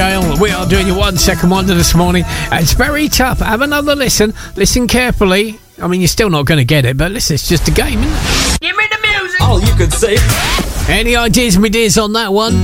Abigail. We are doing your 1 second wonder this morning. It's very tough. Have another listen. Listen carefully. I mean, you're still not going to get it, but listen, it's just a game, isn't it? Give me the music. All you could say. Any ideas, me dears, on that one?